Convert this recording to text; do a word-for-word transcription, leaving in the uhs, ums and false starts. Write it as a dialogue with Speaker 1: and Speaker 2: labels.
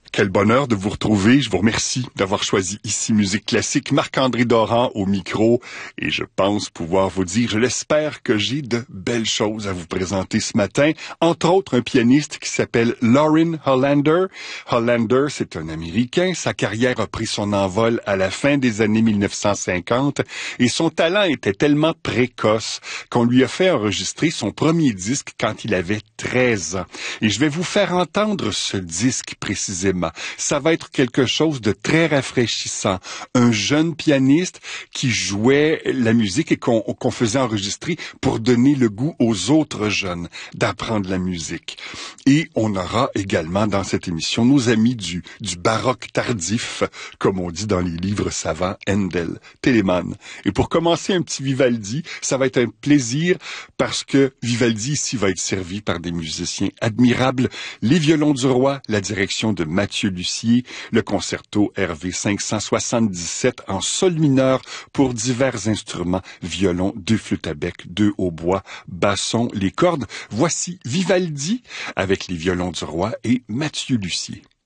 Speaker 1: Quel bonheur de vous retrouver. Je vous remercie d'avoir choisi ici Musique Classique. Marc-André Doran au micro. Et je pense pouvoir vous dire, je l'espère, que j'ai de belles choses à vous présenter ce matin. Entre autres, un pianiste qui s'appelle Lorin Hollander. Hollander, c'est un Américain. Sa carrière a pris son envol à la fin des années mille neuf cent cinquante. Et son talent était tellement précoce qu'on lui a fait enregistrer son premier disque quand il avait treize ans. Et je vais vous faire entendre ce disque précisément. Ça va être quelque chose de très rafraîchissant. Un jeune pianiste qui jouait la musique et qu'on qu'on faisait enregistrer pour donner le goût aux autres jeunes d'apprendre la musique. Et on aura également dans cette émission nos amis du, du baroque tardif, comme on dit dans les livres savants, Handel, Telemann. Et pour commencer un petit Vivaldi, ça va être un plaisir parce que Vivaldi ici va être servi par des musiciens admirables. Les violons du roi, la direction de Mathieu Lussier, le concerto R V cinq cent soixante-dix-sept en sol mineur pour divers instruments, violon, deux flûtes à bec, deux hautbois, basson, les cordes. Voici Vivaldi avec les violons du roi et Mathieu Lussier.